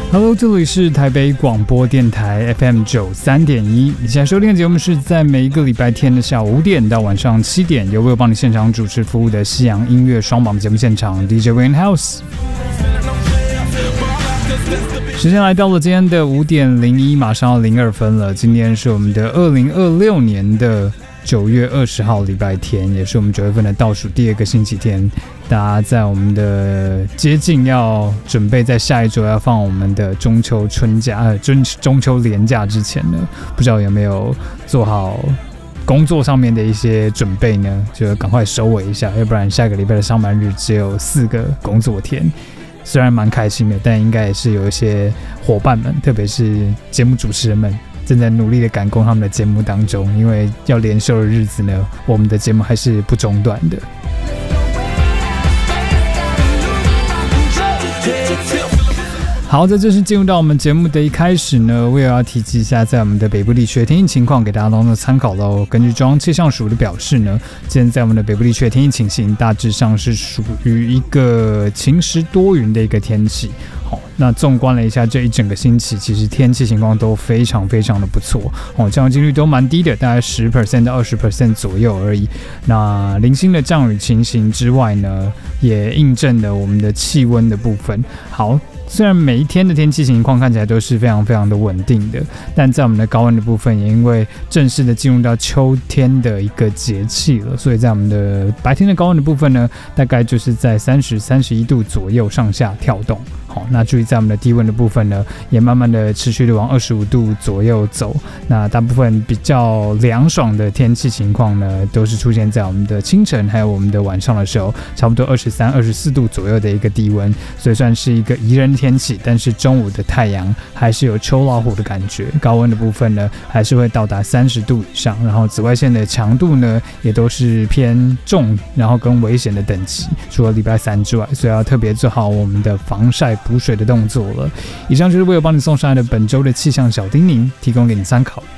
Hello， 这里是台北广播电台 FM 93.1。你现在收听的节目是在每一个礼拜天的下午5点到晚上7点，由我有帮你现场主持服务的西洋音乐双榜节目现场 DJ Wayne House。时间来到了今天的5点01，马上要02分了。今天是我们的2026年的9月20号，礼拜天，也是我们9月份的倒数第2个星期天。大家在我们的接近要准备在下一周要放我们的中秋春假、中秋连假之前呢，不知道有没有做好工作上面的一些准备呢？就赶快收尾一下，要不然下个礼拜的上班日只有4个工作天。虽然蛮开心的，但应该也是有一些伙伴们，特别是节目主持人们，正在努力的赶工他们的节目当中，因为要连休的日子呢，我们的节目还是不中断的。好，在正式进入到我们节目的一开始呢，我也要提及一下在我们的北部地区的天气情况，给大家当做参考喽。根据中央气象署的表示呢，今天在我们的北部地区的天气情形大致上是属于一个晴时多云的一个天气。好，那纵观了一下这一整个星期，其实天气情况都非常非常的不错哦，降雨几率都蛮低的，大概10% 到20% 左右而已。那零星的降雨情形之外呢，也印证了我们的气温的部分。好，虽然每一天的天气情况看起来都是非常非常的稳定的，但在我们的高温的部分，也因为正式的进入到秋天的一个节气了，所以在我们的白天的高温的部分呢，大概就是在30、31度左右上下跳动。好，那注意在我们的低温的部分呢，也慢慢的持续的往25度左右走。那大部分比较凉爽的天气情况呢，都是出现在我们的清晨还有我们的晚上的时候，差不多23、24度左右的一个低温，所以算是一个宜人的天气。但是中午的太阳还是有秋老虎的感觉，高温的部分呢，还是会到达30度以上，然后紫外线的强度呢，也都是偏重，然后跟危险的等级。除了礼拜3之外，所以要特别做好我们的防晒补水的动作了。以上就是为了帮你送上来的本周的气象小叮咛，提供给你参考。